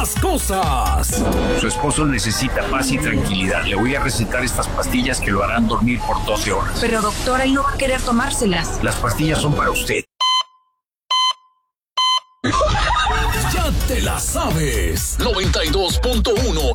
Las cosas. Su esposo necesita paz y tranquilidad. Le voy a recetar estas pastillas que lo harán dormir por 12 horas. Pero doctora, él no va a querer tomárselas. Las pastillas son para usted. Ya te la sabes. 92.1